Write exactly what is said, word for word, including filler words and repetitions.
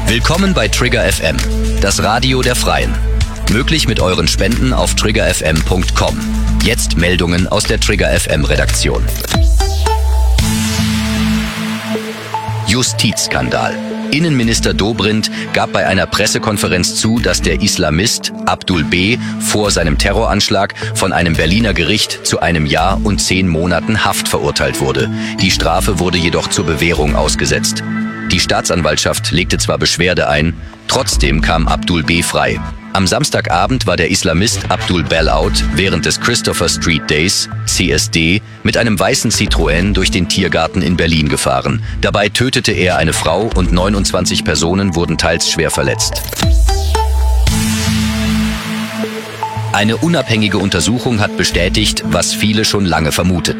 Willkommen bei Trigger F M, das Radio der Freien. Möglich mit euren Spenden auf trigger f m punkt com. Jetzt Meldungen aus der Trigger F M Redaktion. Justizskandal. Innenminister Dobrindt gab bei einer Pressekonferenz zu, dass der Islamist Abdul B. vor seinem Terroranschlag von einem Berliner Gericht zu einem Jahr und zehn Monaten Haft verurteilt wurde. Die Strafe wurde jedoch zur Bewährung ausgesetzt. Die Staatsanwaltschaft legte zwar Beschwerde ein, trotzdem kam Abdul B. frei. Am Samstagabend war der Islamist Abdul Bellout während des Christopher Street Days, C S D, mit einem weißen Citroën durch den Tiergarten in Berlin gefahren. Dabei tötete er eine Frau und neunundzwanzig Personen wurden teils schwer verletzt. Eine unabhängige Untersuchung hat bestätigt, was viele schon lange vermuteten.